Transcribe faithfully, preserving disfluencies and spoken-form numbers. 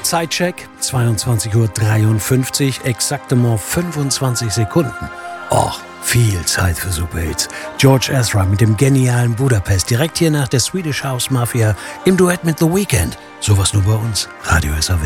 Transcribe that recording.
Zeitcheck, zweiundzwanzig Uhr dreiundfünfzig, exaktement fünfundzwanzig Sekunden. Och, viel Zeit für Superhits. George Ezra mit dem genialen Budapest, direkt hier nach der Swedish House Mafia im Duett mit The Weeknd. Sowas nur bei uns, Radio S R W.